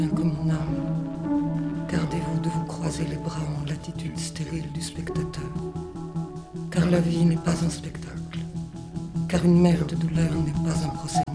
comme mon âme, gardez-vous de vous croiser les bras en l'attitude stérile du spectateur. Car la vie n'est pas un spectacle, car une mer de douleur n'est pas un procès.